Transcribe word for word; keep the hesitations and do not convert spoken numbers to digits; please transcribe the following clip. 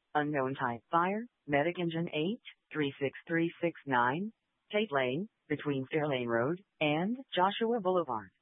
Unknown type fire, Medic Engine eight three six three six nine, Tate Lane, between Fairlane Road and Joshua Boulevard.